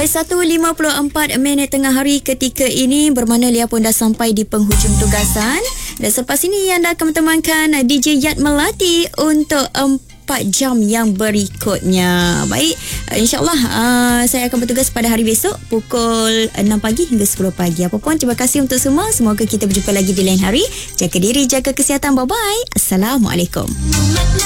Baik, 1.54 tengah hari ketika ini bermakna Lia pun dah sampai di penghujung tugasan. Dan selepas ini anda akan bertemankan DJ Yat Melati untuk 4 jam yang berikutnya. Baik, insyaAllah saya akan bertugas pada hari besok pukul 6 pagi hingga 10 pagi. Apapun, terima kasih untuk semua. Semoga kita berjumpa lagi di lain hari. Jaga diri, jaga kesihatan. Bye-bye. Assalamualaikum.